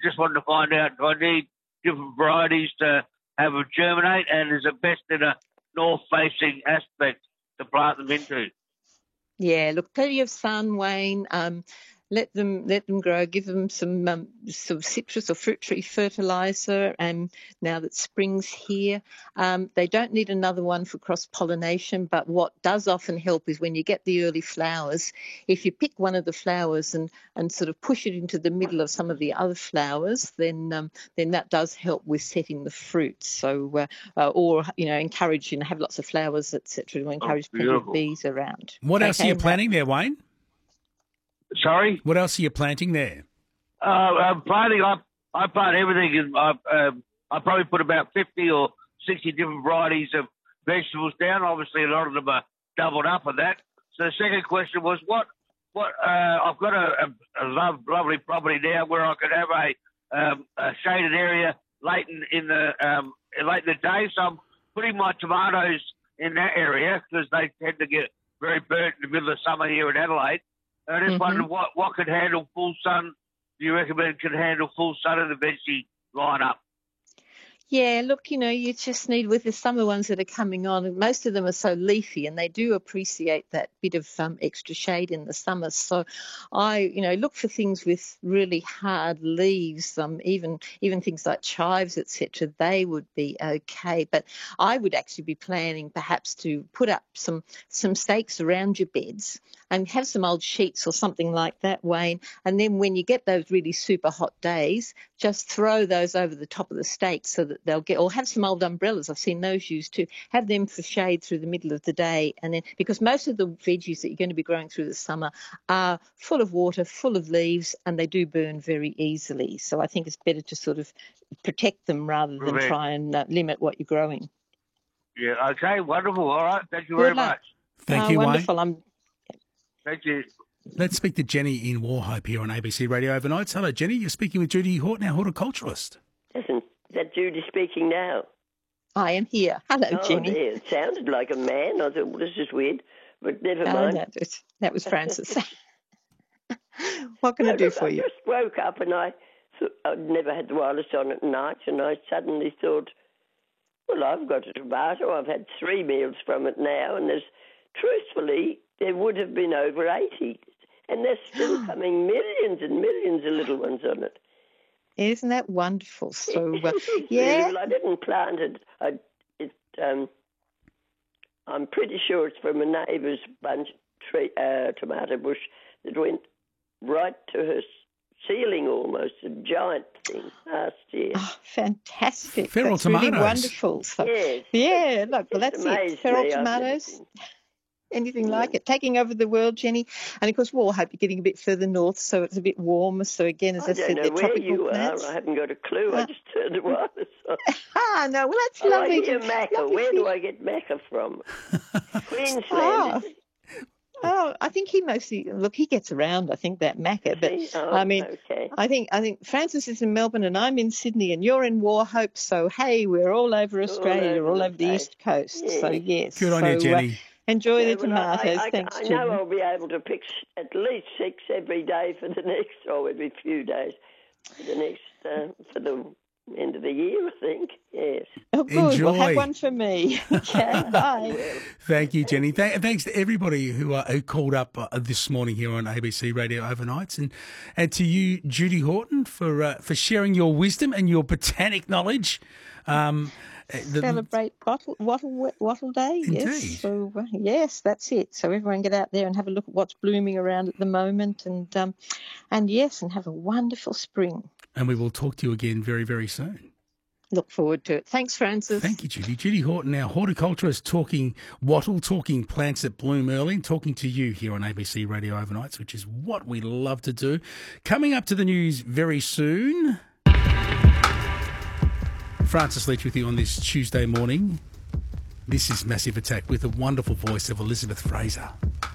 just wanted to find out, do I need different varieties to have them germinate, and is it best in a north-facing aspect to plant them into? Yeah, look, plenty of sun, Wayne. Let them grow. Give them some citrus or fruit tree fertilizer. And now that spring's here, they don't need another one for cross pollination. But what does often help is when you get the early flowers. If you pick one of the flowers and sort of push it into the middle of some of the other flowers, then that does help with setting the fruit. So or encourage have lots of flowers, etc. To encourage plenty of bees around. What else are you planting there, Wayne? Sorry? What else are you planting there? I'm planting. I plant everything. I probably put about 50 or 60 different varieties of vegetables down. Obviously, a lot of them are doubled up on that. So the second question was, what I've got a lovely property now where I could have a shaded area late in the day. So I'm putting my tomatoes in that area because they tend to get very burnt in the middle of summer here in Adelaide. I just wondered what could handle full sun. Do you recommend could handle full sun in the veggie lineup? Yeah, look, you just need, with the summer ones that are coming on, most of them are so leafy and they do appreciate that bit of extra shade in the summer. So I, look for things with really hard leaves, even things like chives, etc. They would be okay. But I would actually be planning perhaps to put up some stakes around your beds and have some old sheets or something like that, Wayne. And then when you get those really super hot days, just throw those over the top of the stakes so that they'll get, or have some old umbrellas. I've seen those used too. Have them for shade through the middle of the day. And then, because most of the veggies that you're going to be growing through the summer are full of water, full of leaves, and they do burn very easily. So I think it's better to sort of protect them rather than try and limit what you're growing. Yeah, okay, wonderful. All right, thank you very much. Thank you, wonderful. Wayne. Thank you. Let's speak to Jenny in Wauchope here on ABC Radio Overnights. Hello, Jenny. You're speaking with Judy Horton, our horticulturalist. Isn't that Judy speaking now? I am here. Hello, Jenny. Dear. It sounded like a man. I thought, well, this is weird, but never mind. That was Francis. What can I do for you? I just woke up and I'd never had the wireless on at night, and I suddenly thought, well, I've got a tomato. I've had 3 meals from it now, and truthfully, there would have been over 80. And there's still coming millions and millions of little ones on it. Isn't that wonderful? So, yeah. Well, I didn't plant it. I'm pretty sure it's from a neighbour's tomato bush that went right to her ceiling almost, a giant thing last year. Oh, fantastic. Feral tomatoes. Really wonderful. So, yes. Yeah, look, well, that's it. Feral tomatoes. Anything like it, taking over the world, Jenny. And of course, Wauchope, you're getting a bit further north, so it's a bit warmer. So again, as I said, they're tropical you plants. Are. I haven't got a clue. I just turned the wireless on. No, well, that's lovely. I hear Macca. Where do I get Macca from? Queensland. I think he gets around. I think that Macca, but okay. I think Francis is in Melbourne and I'm in Sydney and you're in Wauchope. So hey, we're all over Australia, all over the East Coast. Yeah. So yes, good on you, Jenny. Enjoy the tomatoes. Thanks, Jenny. I know I'll be able to pick at least 6 every day for the next, or every few days for the next for the end of the year, I think. Yes. Oh, good. Enjoy. Well, have one for me. Okay, bye. Thank you, Jenny. Thanks to everybody who called up this morning here on ABC Radio Overnights, and to you, Judy Horton, for sharing your wisdom and your botanic knowledge. Celebrate Wattle Day. Indeed. Yes. So yes, that's it. So everyone get out there and have a look at what's blooming around at the moment, and have a wonderful spring. And we will talk to you again very, very soon. Look forward to it. Thanks, Francis. Thank you, Judy. Judy Horton, our horticulturist, talking wattle, talking plants that bloom early, and talking to you here on ABC Radio Overnights, which is what we love to do. Coming up to the news very soon, Francis Leach with you on this Tuesday morning. This is Massive Attack with the wonderful voice of Elizabeth Fraser.